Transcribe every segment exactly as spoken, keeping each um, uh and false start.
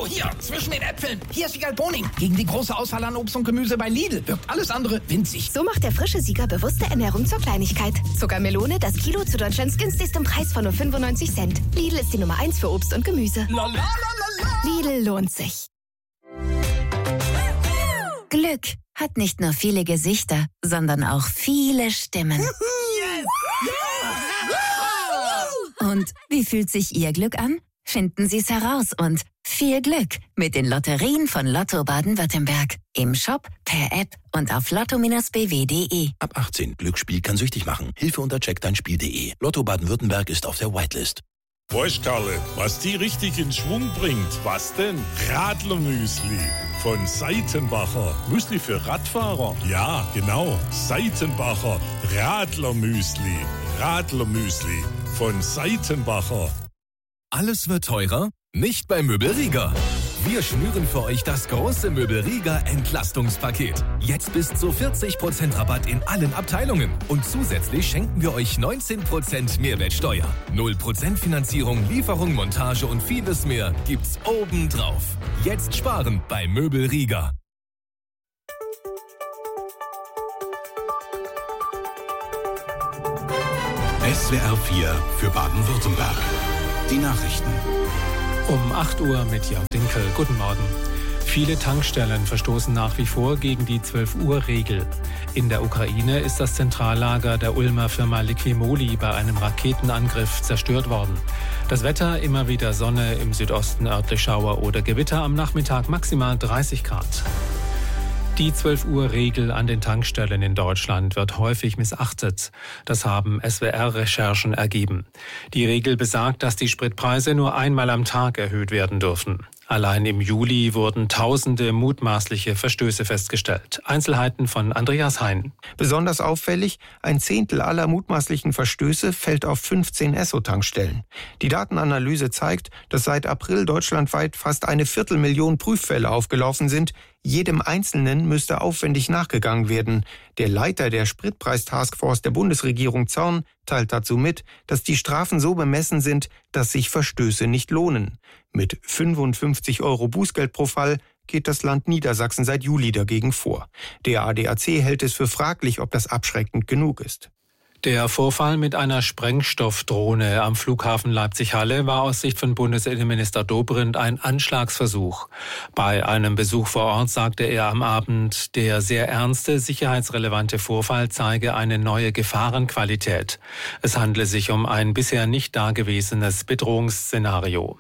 Oh, hier, zwischen den Äpfeln. Hier ist Siegal Boning. Gegen die große Auswahl an Obst und Gemüse bei Lidl wirkt alles andere winzig. So macht der frische Sieger bewusste Ernährung zur Kleinigkeit. Zuckermelone, das Kilo zu Deutschlands günstigstem Preis von nur fünfundneunzig Cent. Lidl ist die Nummer eins für Obst und Gemüse. La, la, la, la, la. Lidl lohnt sich. Glück hat nicht nur viele Gesichter, sondern auch viele Stimmen. Yes. Und wie fühlt sich Ihr Glück an? Finden Sie es heraus und viel Glück mit den Lotterien von Lotto Baden-Württemberg. Im Shop, per App und auf lotto Bindestrich b w punkt d e. Ab achtzehn. Glücksspiel kann süchtig machen. Hilfe unter check dein spiel punkt d e. Lotto Baden-Württemberg ist auf der Whitelist. Weißt Karle, was die richtig in Schwung bringt? Was denn? Radlermüsli von Seitenbacher. Müsli für Radfahrer? Ja, genau. Seitenbacher Radlermüsli. Radlermüsli von Seitenbacher. Alles wird teurer? Nicht bei Möbelrieger. Wir schnüren für euch das große Möbelrieger Entlastungspaket. Jetzt bis zu vierzig Prozent Rabatt in allen Abteilungen. Und zusätzlich schenken wir euch neunzehn Prozent Mehrwertsteuer. null Prozent Finanzierung, Lieferung, Montage und vieles mehr gibt's obendrauf. Jetzt sparen bei Möbelrieger. S W R vier für Baden-Württemberg. Die Nachrichten. Um acht Uhr mit Jörg Dinkel. Guten Morgen. Viele Tankstellen verstoßen nach wie vor gegen die zwölf Uhr Regel. In der Ukraine ist das Zentrallager der Ulmer Firma Liquimoli bei einem Raketenangriff zerstört worden. Das Wetter immer wieder Sonne, im Südosten örtlich Schauer oder Gewitter, am Nachmittag maximal dreißig Grad. Die zwölf Uhr Regel an den Tankstellen in Deutschland wird häufig missachtet. Das haben S W R-Recherchen ergeben. Die Regel besagt, dass die Spritpreise nur einmal am Tag erhöht werden dürfen. Allein im Juli wurden tausende mutmaßliche Verstöße festgestellt. Einzelheiten von Andreas Hein. Besonders auffällig, ein Zehntel aller mutmaßlichen Verstöße fällt auf fünfzehn Esso-Tankstellen. Die Datenanalyse zeigt, dass seit April deutschlandweit fast eine Viertelmillion Prüffälle aufgelaufen sind. Jedem Einzelnen müsste aufwendig nachgegangen werden. Der Leiter der Spritpreistaskforce der Bundesregierung Zorn teilt dazu mit, dass die Strafen so bemessen sind, dass sich Verstöße nicht lohnen. Mit fünfundfünfzig Euro Bußgeld pro Fall geht das Land Niedersachsen seit Juli dagegen vor. Der A D A C hält es für fraglich, ob das abschreckend genug ist. Der Vorfall mit einer Sprengstoffdrohne am Flughafen Leipzig-Halle war aus Sicht von Bundesinnenminister Dobrindt ein Anschlagsversuch. Bei einem Besuch vor Ort sagte er am Abend, der sehr ernste, sicherheitsrelevante Vorfall zeige eine neue Gefahrenqualität. Es handle sich um ein bisher nicht dagewesenes Bedrohungsszenario.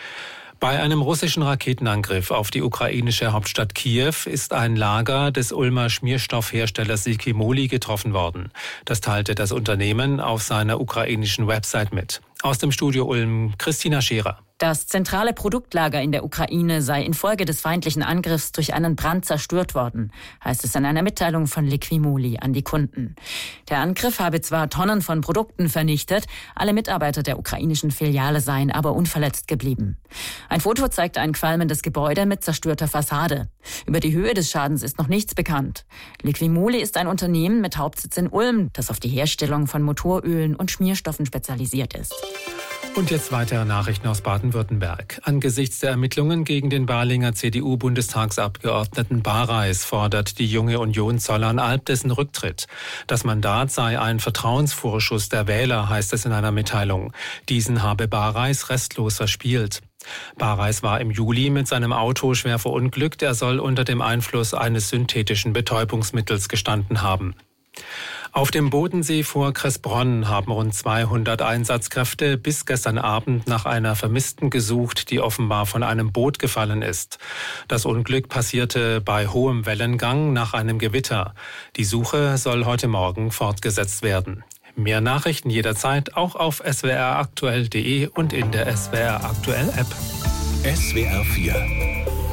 Bei einem russischen Raketenangriff auf die ukrainische Hauptstadt Kiew ist ein Lager des Ulmer Schmierstoffherstellers Liquimoli getroffen worden. Das teilte das Unternehmen auf seiner ukrainischen Website mit. Aus dem Studio Ulm, Christina Scherer. Das zentrale Produktlager in der Ukraine sei infolge des feindlichen Angriffs durch einen Brand zerstört worden, heißt es in einer Mitteilung von Liquimoli an die Kunden. Der Angriff habe zwar Tonnen von Produkten vernichtet, alle Mitarbeiter der ukrainischen Filiale seien aber unverletzt geblieben. Ein Foto zeigt ein qualmendes Gebäude mit zerstörter Fassade. Über die Höhe des Schadens ist noch nichts bekannt. Liquimoli ist ein Unternehmen mit Hauptsitz in Ulm, das auf die Herstellung von Motorölen und Schmierstoffen spezialisiert ist. Und jetzt weitere Nachrichten aus Baden-Württemberg. Angesichts der Ermittlungen gegen den Balinger C D U-Bundestagsabgeordneten Bareis fordert die Junge Union Zollern-Alb dessen Rücktritt. Das Mandat sei ein Vertrauensvorschuss der Wähler, heißt es in einer Mitteilung. Diesen habe Bareis restlos verspielt. Bareis war im Juli mit seinem Auto schwer verunglückt. Er soll unter dem Einfluss eines synthetischen Betäubungsmittels gestanden haben. Auf dem Bodensee vor Kressbronn haben rund zweihundert Einsatzkräfte bis gestern Abend nach einer Vermissten gesucht, die offenbar von einem Boot gefallen ist. Das Unglück passierte bei hohem Wellengang nach einem Gewitter. Die Suche soll heute Morgen fortgesetzt werden. Mehr Nachrichten jederzeit auch auf s w r aktuell punkt d e und in der S W R Aktuell App. S W R vier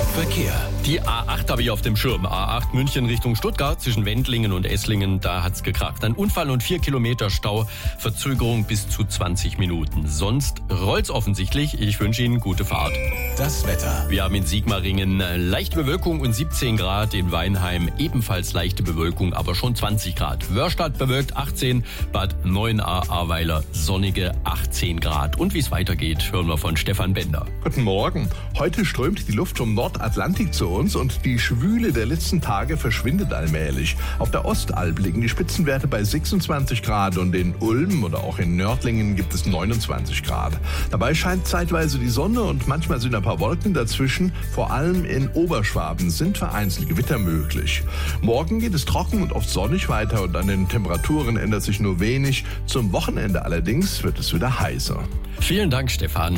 Verkehr. Die A acht habe ich auf dem Schirm. A acht München Richtung Stuttgart zwischen Wendlingen und Esslingen, da hat's gekracht. Ein Unfall und vier Kilometer Stau, Verzögerung bis zu zwanzig Minuten. Sonst rollt's offensichtlich. Ich wünsche Ihnen gute Fahrt. Das Wetter. Wir haben in Sigmaringen leichte Bewölkung und siebzehn Grad. In Weinheim ebenfalls leichte Bewölkung, aber schon zwanzig Grad. Wörstadt bewölkt achtzehn, Bad Neuenahr-Ahrweiler sonnige achtzehn Grad. Und wie es weitergeht, hören wir von Stefan Bender. Guten Morgen. Heute strömt die Luft vom Nordatlantik zu uns und die Schwüle der letzten Tage verschwindet allmählich. Auf der Ostalb liegen die Spitzenwerte bei sechsundzwanzig Grad und in Ulm oder auch in Nördlingen gibt es neunundzwanzig Grad. Dabei scheint zeitweise die Sonne und manchmal sind ein paar Wolken dazwischen. Vor allem in Oberschwaben sind vereinzelt Gewitter möglich. Morgen geht es trocken und oft sonnig weiter und an den Temperaturen ändert sich nur wenig. Zum Wochenende allerdings wird es wieder heißer. Vielen Dank, Stefan.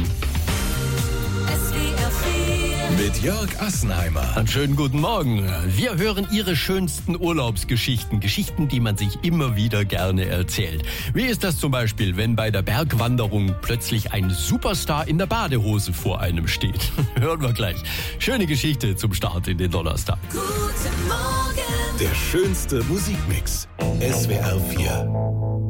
Mit Jörg Assenheimer. Einen schönen guten Morgen. Wir hören Ihre schönsten Urlaubsgeschichten. Geschichten, die man sich immer wieder gerne erzählt. Wie ist das zum Beispiel, wenn bei der Bergwanderung plötzlich ein Superstar in der Badehose vor einem steht? Hören wir gleich. Schöne Geschichte zum Start in den Donnerstag. Guten Morgen. Der schönste Musikmix. S W R vier.